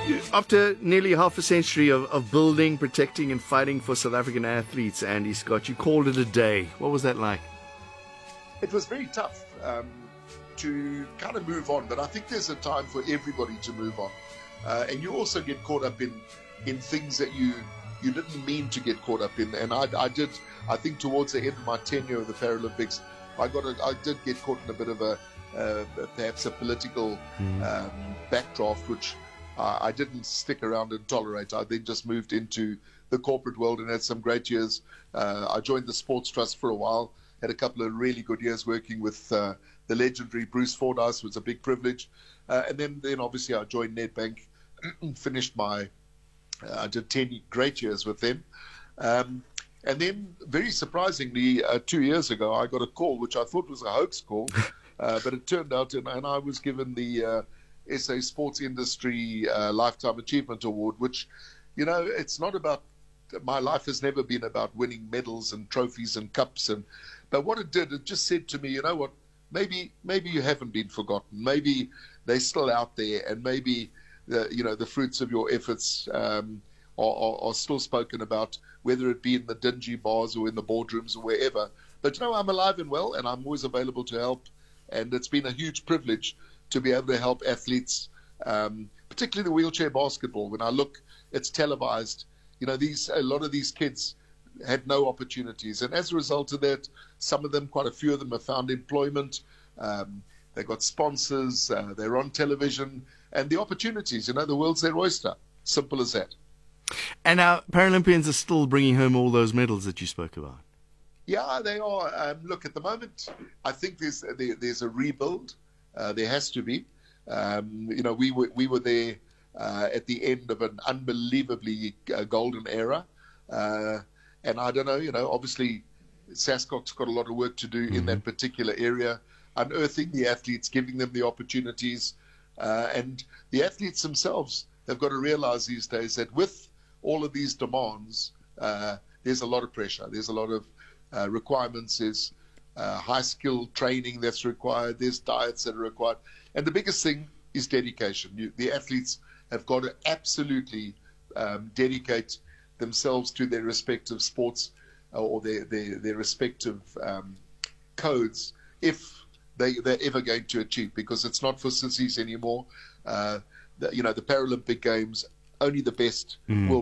After nearly half a century of building, protecting and fighting for South African athletes, Andy Scott, you called it a day. What was that like? It was very tough to kind of move on, but I think there's a time for everybody to move on. And you also get caught up in things that you didn't mean to get caught up in. And I did. I think towards the end of my tenure of the Paralympics, I did get caught in a bit of perhaps a political backdraft, which I didn't stick around and tolerate. I then just moved into the corporate world and had some great years. I joined the Sports Trust for a while, had a couple of really good years working with the legendary Bruce Fordyce. It was a big privilege. And then obviously I joined Nedbank, finished I did 10 great years with them. And then, very surprisingly, 2 years ago, I got a call, which I thought was a hoax call, but it turned out, and I was given the SA Sports Industry Lifetime Achievement Award, which, it's not about, my life has never been about winning medals and trophies and cups, but what it did, it just said to me, you know what, maybe you haven't been forgotten, maybe they're still out there, and maybe the fruits of your efforts are still spoken about, whether it be in the dingy bars or in the boardrooms or wherever. But I'm alive and well, and I'm always available to help. And it's been a huge privilege to be able to help athletes, particularly the wheelchair basketball. When I look, it's televised. A lot of these kids had no opportunities, and as a result of that, some of them, quite a few of them, have found employment. They got sponsors. They're on television, and the opportunities. The world's their oyster. Simple as that. And our Paralympians are still bringing home all those medals that you spoke about. Yeah, they are. Look, at the moment, I think there's a rebuild. There has to be. We were there at the end of an unbelievably golden era, and I don't know. Obviously, SASCOC's got a lot of work to do in that particular area, unearthing the athletes, giving them the opportunities, and the athletes themselves have got to realize these days that with all of these demands, there's a lot of pressure. There's a lot of requirements. There's high-skilled training that's required. There's diets that are required. And the biggest thing is dedication. The athletes have got to absolutely dedicate themselves to their respective sports or their respective codes if they're ever going to achieve, because it's not for sissies anymore. The Paralympic Games, only the best will